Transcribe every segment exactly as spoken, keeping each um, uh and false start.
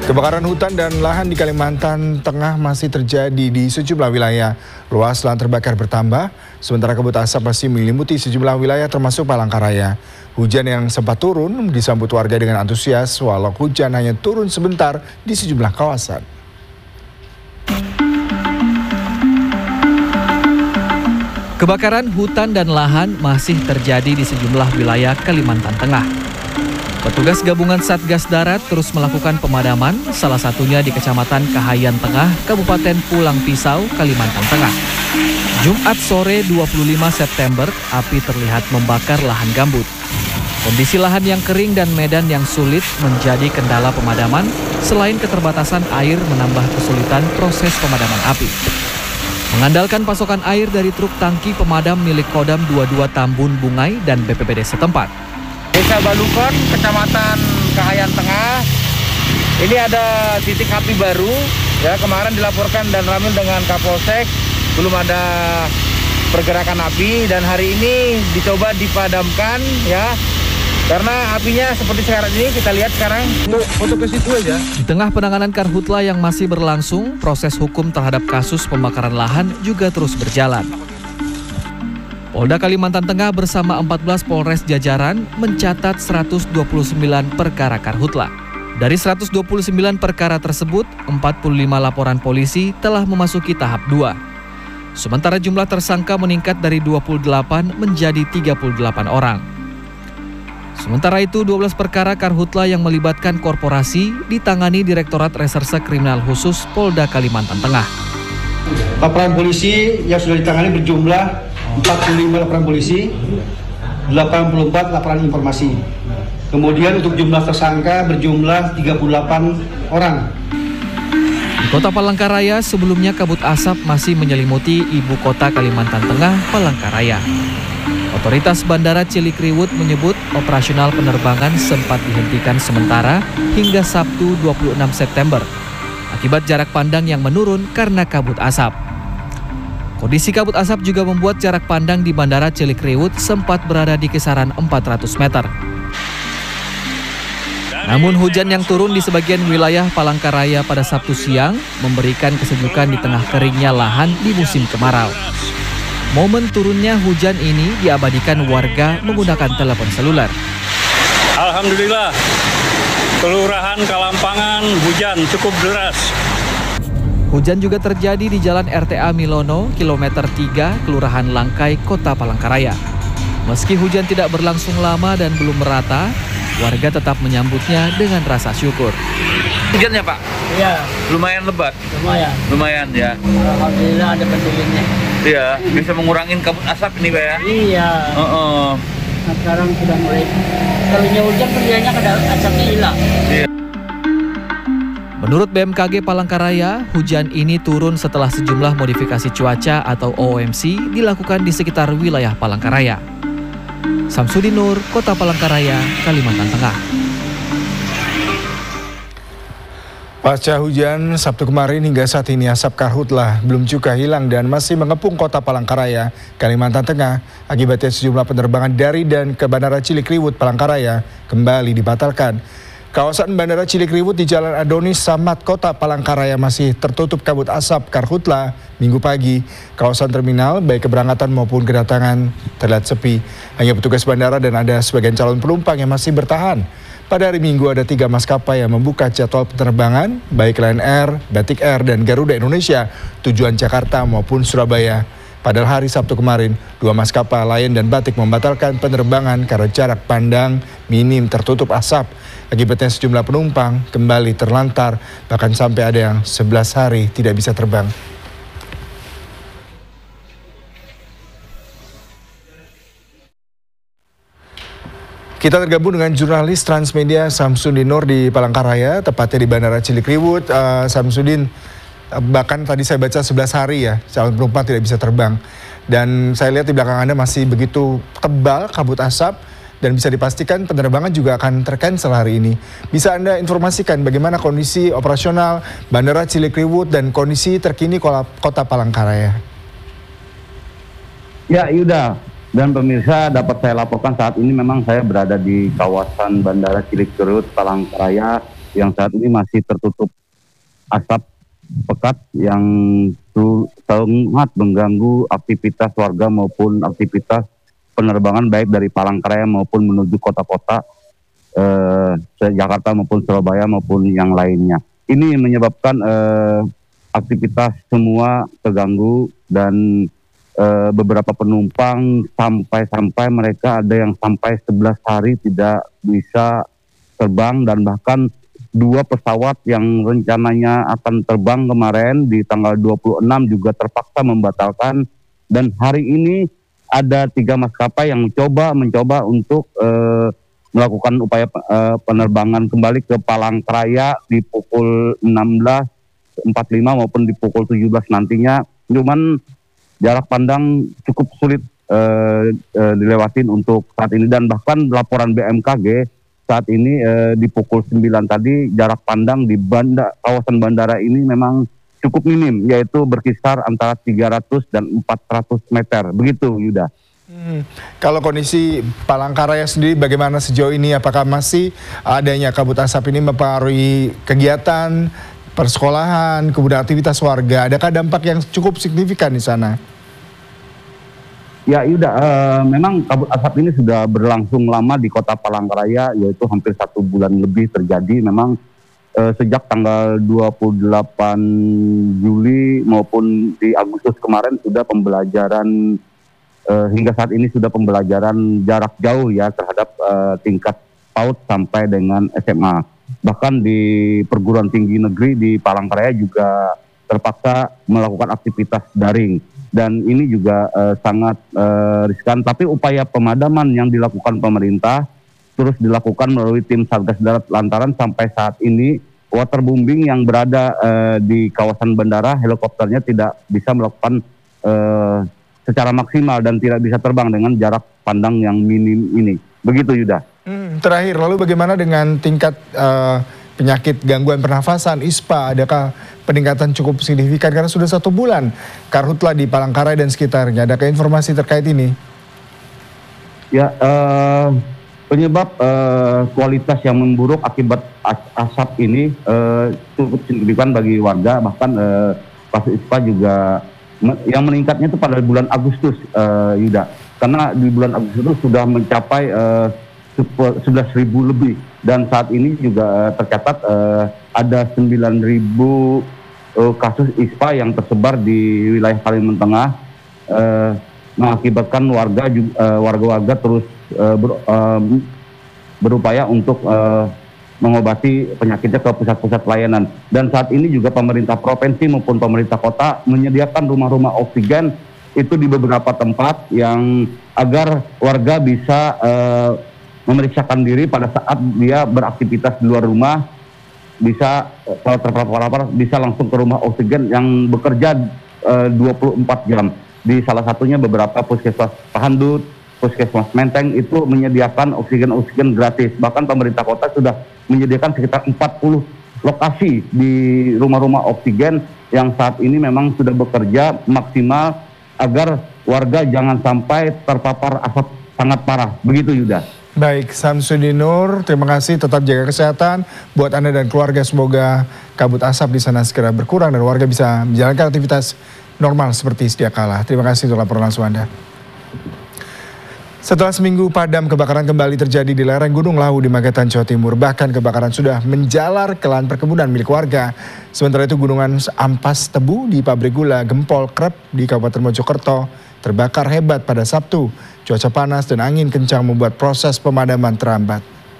Kebakaran hutan dan lahan di Kalimantan Tengah masih terjadi di sejumlah wilayah. Luas lahan terbakar bertambah, sementara kabut asap masih menyelimuti sejumlah wilayah termasuk Palangkaraya. Hujan yang sempat turun disambut warga dengan antusias walau hujan hanya turun sebentar di sejumlah kawasan. Kebakaran hutan dan lahan masih terjadi di sejumlah wilayah Kalimantan Tengah. Petugas gabungan Satgas Darat terus melakukan pemadaman, salah satunya di Kecamatan Kahayan Tengah, Kabupaten Pulang Pisau, Kalimantan Tengah. Jumat sore dua puluh lima September, api terlihat membakar lahan gambut. Kondisi lahan yang kering dan medan yang sulit menjadi kendala pemadaman, selain keterbatasan air menambah kesulitan proses pemadaman api. Mengandalkan pasokan air dari truk tangki pemadam milik Kodam dua puluh dua Tambun Bungai dan B P B D setempat. Desa Balukon, Kecamatan Kahayan Tengah, ini ada titik api baru. Ya, kemarin dilaporkan dan ramil dengan Kapolsek, belum ada pergerakan api dan hari ini dicoba dipadamkan ya. Karena apinya seperti sekarang ini, kita lihat sekarang untuk foto ke situ aja. Di tengah penanganan karhutla yang masih berlangsung, proses hukum terhadap kasus pembakaran lahan juga terus berjalan. Polda Kalimantan Tengah bersama empat belas Polres jajaran mencatat seratus dua puluh sembilan perkara karhutla. Dari seratus dua puluh sembilan perkara tersebut, empat puluh lima laporan polisi telah memasuki tahap dua. Sementara jumlah tersangka meningkat dari dua puluh delapan menjadi tiga puluh delapan orang. Sementara itu, dua belas perkara karhutla yang melibatkan korporasi ditangani Direktorat Reserse Kriminal Khusus Polda Kalimantan Tengah. Laporan polisi yang sudah ditangani berjumlah empat puluh lima laporan polisi, delapan puluh empat laporan informasi. Kemudian untuk jumlah tersangka berjumlah tiga puluh delapan orang. Di Kota Palangkaraya sebelumnya kabut asap masih menyelimuti ibu kota Kalimantan Tengah, Palangkaraya. Otoritas Bandara Cilikriwut menyebut operasional penerbangan sempat dihentikan sementara hingga Sabtu dua puluh enam September akibat jarak pandang yang menurun karena kabut asap. Kondisi kabut asap juga membuat jarak pandang di Bandara Cilikriwut sempat berada di kisaran empat ratus meter. Namun hujan yang turun di sebagian wilayah Palangkaraya pada Sabtu siang memberikan kesejukan di tengah keringnya lahan di musim kemarau. Momen turunnya hujan ini diabadikan warga menggunakan telepon seluler. Alhamdulillah, Kelurahan Kalampangan hujan cukup deras. Hujan juga terjadi di Jalan R T A Milono, kilometer tiga, Kelurahan Langkai, Kota Palangkaraya. Meski hujan tidak berlangsung lama dan belum merata, warga tetap menyambutnya dengan rasa syukur. Hujannya Pak? Iya. Lumayan lebat? Lumayan. Lumayan ya? Alhamdulillah ada pendinginnya. Iya, bisa mengurangin kabut asap ini Pak ya? Iya. Uh -uh. Nah, sekarang sudah mulai, kalau hujan kerjanya kada asapnya hilang. Iya. Menurut B M K G Palangkaraya, hujan ini turun setelah sejumlah modifikasi cuaca atau O M C dilakukan di sekitar wilayah Palangkaraya. Samsudin Nur, Kota Palangkaraya, Kalimantan Tengah. Pasca hujan Sabtu kemarin hingga saat ini asap karhutla belum juga hilang dan masih mengepung Kota Palangkaraya, Kalimantan Tengah. Akibatnya sejumlah penerbangan dari dan ke Bandara Cilikriwut, Palangkaraya kembali dibatalkan. Kawasan Bandara Cilikriwut di Jalan Adonis Samad, Kota Palangkaraya masih tertutup kabut asap karhutla Minggu pagi. Kawasan terminal baik keberangkatan maupun kedatangan terlihat sepi. Hanya petugas bandara dan ada sebagian calon penumpang yang masih bertahan. Pada hari Minggu ada tiga maskapai yang membuka jadwal penerbangan baik Lion Air, Batik Air, dan Garuda Indonesia tujuan Jakarta maupun Surabaya. Padahal hari Sabtu kemarin, dua maskapai Lion dan Batik membatalkan penerbangan karena jarak pandang minim tertutup asap. Akibatnya sejumlah penumpang kembali terlantar, bahkan sampai ada yang sebelas hari tidak bisa terbang. Kita tergabung dengan jurnalis Transmedia Samsudin Nur di Palangkaraya, tepatnya di Bandara Cilikriwut. Uh, Samsudin, bahkan tadi saya baca sebelas hari ya, calon penumpang tidak bisa terbang. Dan saya lihat di belakang Anda masih begitu tebal kabut asap dan bisa dipastikan penerbangan juga akan tercancel hari ini. Bisa Anda informasikan bagaimana kondisi operasional Bandara Cilikriwut dan kondisi terkini Kota Palangkaraya? Ya, Yuda dan pemirsa, dapat saya laporkan saat ini memang saya berada di kawasan Bandara Cilikriwut, Palangkaraya, yang saat ini masih tertutup asap pekat yang sangat mengganggu aktivitas warga maupun aktivitas penerbangan baik dari Palangkaraya maupun menuju kota-kota eh, Jakarta maupun Surabaya maupun yang lainnya. Ini menyebabkan eh, aktivitas semua terganggu dan eh, beberapa penumpang sampai-sampai mereka ada yang sampai sebelas hari tidak bisa terbang, dan bahkan dua pesawat yang rencananya akan terbang kemarin di tanggal dua puluh enam juga terpaksa membatalkan, dan hari ini ada tiga maskapai yang mencoba mencoba untuk uh, melakukan upaya uh, penerbangan kembali ke Palangkaraya di pukul enam belas empat puluh lima maupun di pukul tujuh belas nantinya. Cuman jarak pandang cukup sulit uh, uh, dilewatin untuk saat ini, dan bahkan laporan B M K G saat ini eh, di pukul sembilan tadi jarak pandang di banda, kawasan bandara ini memang cukup minim, yaitu berkisar antara tiga ratus dan empat ratus meter. Begitu, Yuda. Hmm. Kalau kondisi Palangkaraya sendiri bagaimana sejauh ini? Apakah masih adanya kabut asap ini mempengaruhi kegiatan persekolahan, kemudian aktivitas warga? Adakah dampak yang cukup signifikan di sana? Ya Yuda, uh, memang kabut asap ini sudah berlangsung lama di kota Palangkaraya, yaitu hampir satu bulan lebih terjadi. Memang uh, sejak tanggal dua puluh delapan Juli maupun di Agustus kemarin sudah pembelajaran, uh, hingga saat ini sudah pembelajaran jarak jauh ya terhadap uh, tingkat PAUD sampai dengan S M A. Bahkan di perguruan tinggi negeri di Palangkaraya juga terpaksa melakukan aktivitas daring. Dan ini juga uh, sangat uh, riskan, tapi upaya pemadaman yang dilakukan pemerintah terus dilakukan melalui tim Satgas Darat lantaran sampai saat ini waterbombing yang berada uh, di kawasan bandara, helikopternya tidak bisa melakukan uh, secara maksimal dan tidak bisa terbang dengan jarak pandang yang minim ini. Begitu, Yuda. Hmm, terakhir, lalu bagaimana dengan tingkat uh, penyakit gangguan pernafasan, I S P A? Adakah peningkatan cukup signifikan karena sudah satu bulan karhutlah di Palangkaraya dan sekitarnya? Adakah informasi terkait ini? Ya, uh, penyebab uh, kualitas yang memburuk akibat as asap ini uh, cukup signifikan bagi warga. Bahkan uh, kasus I S P A juga me yang meningkatnya itu pada bulan Agustus, uh, Yuda. Karena di bulan Agustus itu sudah mencapai uh, sebelas ribu lebih. Dan saat ini juga uh, tercatat uh, ada sembilan ribu uh, kasus I S P A yang tersebar di wilayah Kalimantan Tengah, uh, mengakibatkan warga uh, warga-warga terus uh, ber, uh, berupaya untuk uh, mengobati penyakitnya ke pusat-pusat pelayanan. Dan saat ini juga pemerintah provinsi maupun pemerintah kota menyediakan rumah-rumah oksigen itu di beberapa tempat yang agar warga bisa uh, memeriksakan diri pada saat dia beraktivitas di luar rumah, bisa kalau terpapar bisa langsung ke rumah oksigen yang bekerja uh, dua puluh empat jam. Di salah satunya beberapa puskesmas Pahandut, puskesmas Menteng itu menyediakan oksigen-oksigen gratis. Bahkan pemerintah kota sudah menyediakan sekitar empat puluh lokasi di rumah-rumah oksigen yang saat ini memang sudah bekerja maksimal agar warga jangan sampai terpapar asap sangat parah. Begitu, Yuda. Baik, Samsudin Nur, terima kasih. Tetap jaga kesehatan buat Anda dan keluarga. Semoga kabut asap di sana segera berkurang dan warga bisa menjalankan aktivitas normal seperti sedia kala. Terima kasih untuk laporan langsung Anda. Setelah seminggu padam, kebakaran kembali terjadi di lereng Gunung Lawu di Magetan, Jawa Timur. Bahkan kebakaran sudah menjalar ke lahan perkebunan milik warga. Sementara itu gunungan ampas tebu di pabrik gula Gempol Krep di Kabupaten Mojokerto terbakar hebat pada Sabtu. Cuaca panas dan angin kencang membuat proses pemadaman terhambat.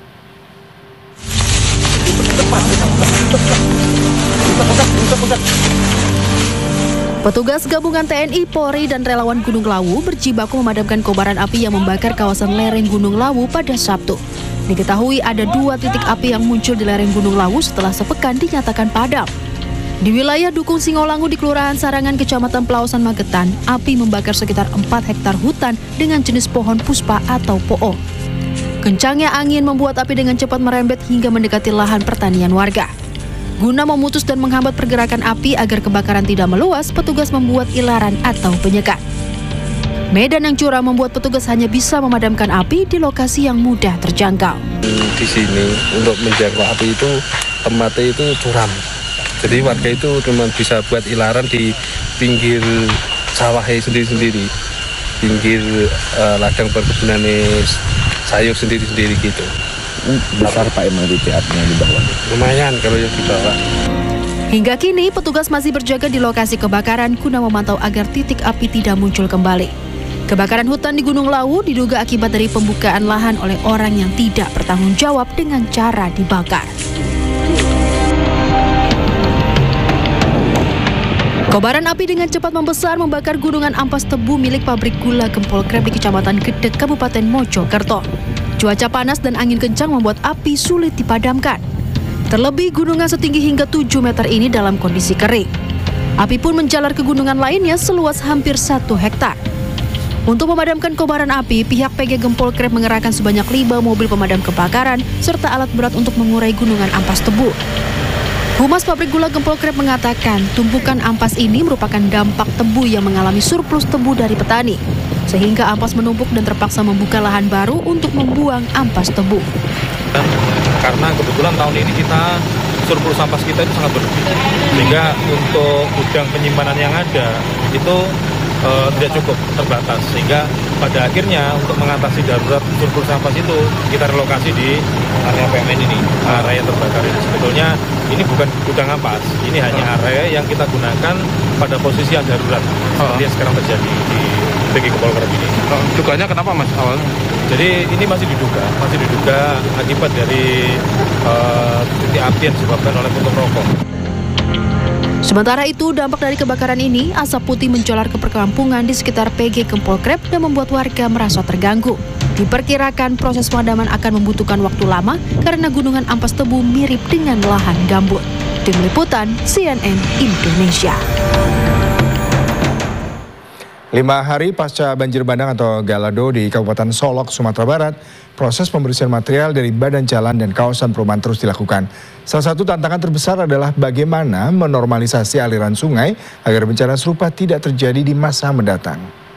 Petugas gabungan T N I, Polri, dan relawan Gunung Lawu berjibaku memadamkan kobaran api yang membakar kawasan lereng Gunung Lawu pada Sabtu. Diketahui ada dua titik api yang muncul di lereng Gunung Lawu setelah sepekan dinyatakan padam. Di wilayah Dukung Singolangu di Kelurahan Sarangan, Kecamatan Pelausan, Magetan, api membakar sekitar empat hektar hutan dengan jenis pohon puspa atau po'o. Kencangnya angin membuat api dengan cepat merembet hingga mendekati lahan pertanian warga. Guna memutus dan menghambat pergerakan api agar kebakaran tidak meluas, petugas membuat ilaran atau penyekat. Medan yang curam membuat petugas hanya bisa memadamkan api di lokasi yang mudah terjangkau. Di sini untuk menjangkau api itu tempatnya itu curam. Jadi warga itu cuma bisa buat ilaran di pinggir sawahnya sendiri-sendiri, pinggir uh, ladang perkebunan sayur sendiri-sendiri gitu. Besar Pak emang titik apinya di bawah? Lumayan kalau yang di bawah. Hingga kini petugas masih berjaga di lokasi kebakaran guna memantau agar titik api tidak muncul kembali. Kebakaran hutan di Gunung Lawu diduga akibat dari pembukaan lahan oleh orang yang tidak bertanggung jawab dengan cara dibakar. Kobaran api dengan cepat membesar membakar gunungan ampas tebu milik pabrik gula Gempol Krep di Kecamatan Gedek, Kabupaten Mojokerto. Cuaca panas dan angin kencang membuat api sulit dipadamkan. Terlebih gunungan setinggi hingga tujuh meter ini dalam kondisi kering. Api pun menjalar ke gunungan lainnya seluas hampir satu hektar. Untuk memadamkan kobaran api, pihak P G Gempol Krep mengerahkan sebanyak lima mobil pemadam kebakaran serta alat berat untuk mengurai gunungan ampas tebu. Humas pabrik gula Gempol Krep mengatakan tumpukan ampas ini merupakan dampak tebu yang mengalami surplus tebu dari petani, sehingga ampas menumpuk dan terpaksa membuka lahan baru untuk membuang ampas tebu. Karena kebetulan tahun ini kita surplus ampas kita itu sangat berlebih, sehingga untuk gudang penyimpanan yang ada itu uh, tidak cukup, terbatas, sehingga pada akhirnya untuk mengatasi darurat surplus ampas itu kita relokasi di area P M N ini, area terbakar ini. Sebetulnya ini bukan gudang ampas, ini hanya area yang kita gunakan pada posisi yang darurat, seperti yang sekarang terjadi di P G Gempol Krep ini. Duganya kenapa Mas awalnya? Jadi ini masih diduga, masih diduga akibat dari uh, titik api yang disebabkan oleh puntung rokok. Sementara itu, dampak dari kebakaran ini, asap putih menjalar ke perkampungan di sekitar P G Gempol Krep dan membuat warga merasa terganggu. Diperkirakan proses pemadaman akan membutuhkan waktu lama karena gunungan ampas tebu mirip dengan lahan gambut. Tim Liputan C N N Indonesia. Lima hari pasca banjir bandang atau Galado di Kabupaten Solok, Sumatera Barat, proses pembersihan material dari badan jalan dan kawasan perumahan terus dilakukan. Salah satu tantangan terbesar adalah bagaimana menormalisasi aliran sungai agar bencana serupa tidak terjadi di masa mendatang.